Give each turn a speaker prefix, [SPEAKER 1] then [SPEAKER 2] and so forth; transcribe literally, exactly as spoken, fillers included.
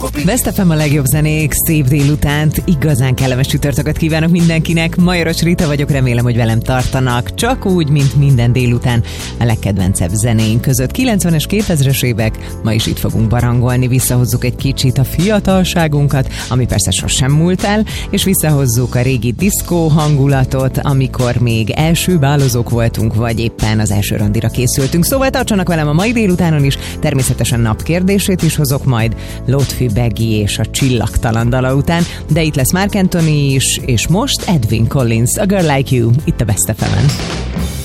[SPEAKER 1] Best ef em a legjobb zenék, szép délutánt, igazán kellemes csütörtököt kívánok mindenkinek. Majoros Rita vagyok, remélem, hogy velem tartanak, csak úgy, mint minden délután a legkedvencebb zenéink között. kilencvenes, kétezres évek, ma is itt fogunk barangolni, visszahozzuk egy kicsit a fiatalságunkat, ami persze sosem múlt el, és visszahozzuk a régi diszkó hangulatot, amikor még első bálozók voltunk, vagy éppen az első randira készültünk. Szóval tartsanak velem a mai délutánon is, természetesen napkérdését is hozok majd, Lotfi Beggy és a csillagtalan dala után, de itt lesz Mark Anthony is, és most Edwyn Collins, A Girl Like You, itt a Best ef emen.